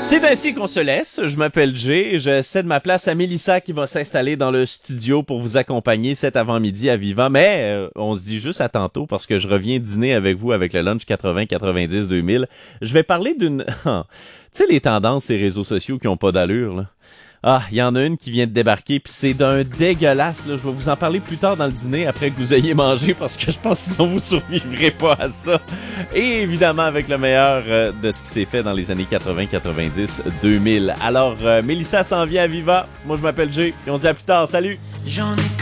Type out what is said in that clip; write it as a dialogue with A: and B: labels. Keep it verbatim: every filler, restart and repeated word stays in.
A: C'est ainsi qu'on se laisse. Je m'appelle Jay. Je cède ma place à Mélissa qui va s'installer dans le studio pour vous accompagner cet avant-midi à Vivant. Mais euh, on se dit juste à tantôt parce que je reviens dîner avec vous avec le lunch quatre-vingts quatre-vingt-dix deux mille. Je vais parler d'une... tu sais, les tendances et réseaux sociaux qui ont pas d'allure, là. Ah, il y en a une qui vient de débarquer, puis c'est d'un dégueulasse, là. Je vais vous en parler plus tard dans le dîner, après que vous ayez mangé, parce que je pense que sinon vous survivrez pas à ça. Et évidemment, avec le meilleur euh, de ce qui s'est fait dans les années quatre-vingts quatre-vingt-dix deux mille. Alors, euh, Mélissa s'en vient à Viva. Moi, je m'appelle Jay, et on se dit à plus tard. Salut! J'en ai